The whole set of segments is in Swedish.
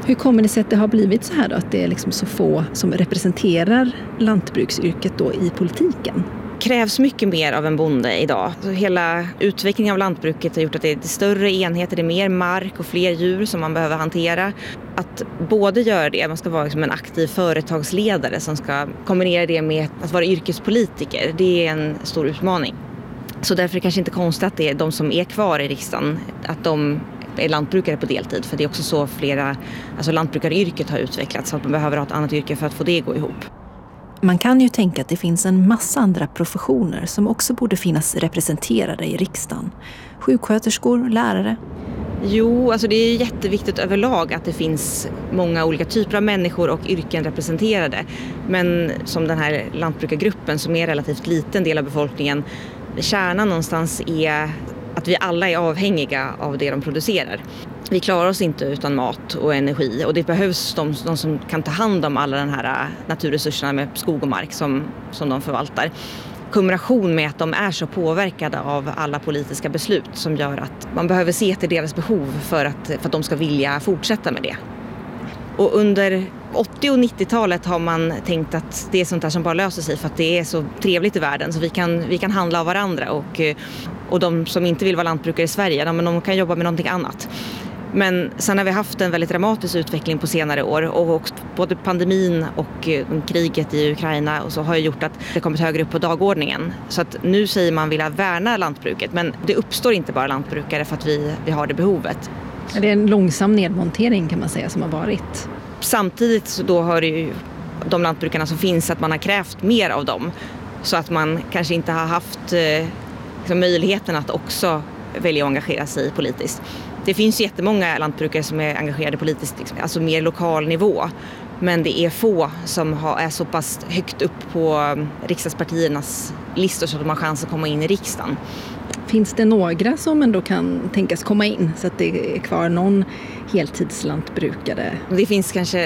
Hur kommer det sig att det har blivit så här då, att det är liksom så få som representerar lantbruksyrket då i politiken? Krävs mycket mer av en bonde idag. Så hela utvecklingen av lantbruket har gjort att det är större enheter, det är mer mark och fler djur som man behöver hantera. Att både göra det, man ska vara liksom en aktiv företagsledare som ska kombinera det med att vara yrkespolitiker, det är en stor utmaning. Så därför är det kanske inte konstigt att det är de som är kvar i riksdagen, att de är lantbrukare på deltid. För det är också så lantbrukaryrket har utvecklats, så att man behöver ha ett annat yrke för att få det att gå ihop. Man kan ju tänka att det finns en massa andra professioner som också borde finnas representerade i riksdagen. Sjuksköterskor, lärare. Jo, alltså det är jätteviktigt överlag att det finns många olika typer av människor och yrken representerade. Men som den här lantbrukargruppen som är en relativt liten del av befolkningen, kärnan någonstans är att vi alla är avhängiga av det de producerar. Vi klarar oss inte utan mat och energi, och det behövs de som kan ta hand om alla den här naturresurserna med skog och mark som de förvaltar. Kombination med att de är så påverkade av alla politiska beslut som gör att man behöver se till deras behov för att de ska vilja fortsätta med det. Och under 80- och 90-talet har man tänkt att det är sånt där som bara löser sig för att det är så trevligt i världen, så vi kan handla av varandra, och de som inte vill vara lantbrukare i Sverige, de kan jobba med någonting annat. Men sen har vi haft en väldigt dramatisk utveckling på senare år, och både pandemin och kriget i Ukraina och så har gjort att det kommit högre upp på dagordningen. Så att nu säger man vilja värna lantbruket, men det uppstår inte bara lantbrukare för att vi har det behovet. Det är en långsam nedmontering kan man säga som har varit. Samtidigt så då har det ju de lantbrukarna som finns att man har krävt mer av dem, så att man kanske inte har haft möjligheten att också välja att engagera sig politiskt. Det finns jättemånga lantbrukare som är engagerade politiskt, alltså mer lokal nivå. Men det är få som är så pass högt upp på riksdagspartiernas listor så att de har chans att komma in i riksdagen. Finns det några som ändå kan tänkas komma in så att det är kvar någon heltidslantbrukare? Det finns kanske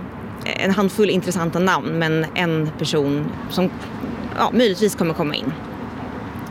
en handfull intressanta namn, men en person som möjligtvis kommer komma in.